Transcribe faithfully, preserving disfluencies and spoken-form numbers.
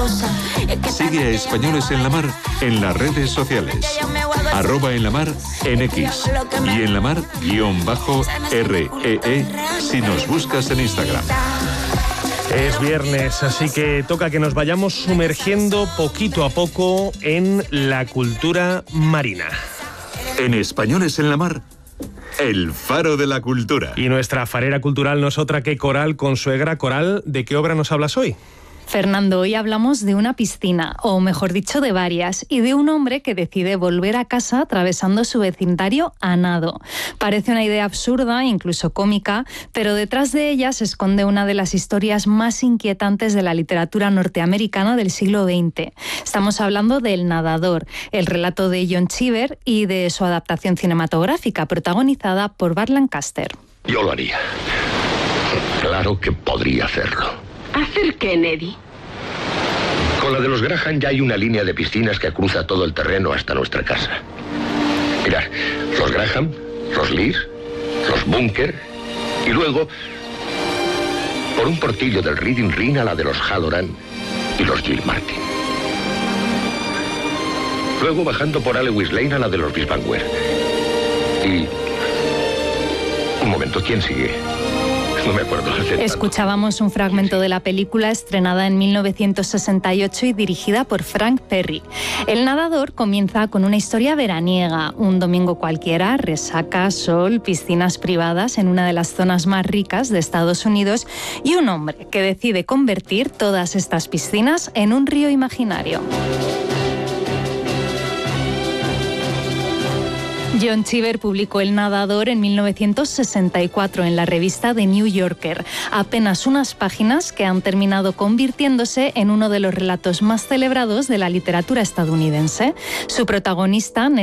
Sigue a Españoles en la Mar en las redes sociales. Arroba en la mar en X y en la mar guión bajo R E E si nos buscas en Instagram. Es viernes, así que toca que nos vayamos sumergiendo poquito a poco en la cultura marina. En Españoles en la Mar, el faro de la cultura. Y nuestra farera cultural no es otra que Coral Consuegra. Coral, ¿de qué obra nos hablas hoy? Fernando, hoy hablamos de una piscina, o mejor dicho, de varias, y de un hombre que decide volver a casa atravesando su vecindario a nado. Parece una idea absurda, incluso cómica, pero detrás de ella se esconde una de las historias más inquietantes de la literatura norteamericana del siglo veinte. Estamos hablando de El nadador, el relato de John Cheever y de su adaptación cinematográfica, protagonizada por Burt Lancaster. Yo lo haría. Claro que podría hacerlo. ¿Hacer qué, Neddy? Con la de los Graham ya hay una línea de piscinas que cruza todo el terreno hasta nuestra casa. Mirad, los Graham, los Lear, los Bunker y luego, por un portillo del Reading Ring a la de los Halloran y los Gilmartin. Luego bajando por Alewis Lane a la de los Bisbanwer. Y... un momento, ¿quién sigue? No me acuerdo. Escuchábamos un fragmento de la película estrenada en mil novecientos sesenta y ocho y dirigida por Frank Perry. El nadador comienza con una historia veraniega. Un domingo cualquiera, resaca, sol, piscinas privadas en una de las zonas más ricas de Estados Unidos y un hombre que decide convertir todas estas piscinas en un río imaginario. John Cheever publicó El nadador en mil novecientos sesenta y cuatro en la revista The New Yorker. Apenas unas páginas que han terminado convirtiéndose en uno de los relatos más celebrados de la literatura estadounidense. Su protagonista,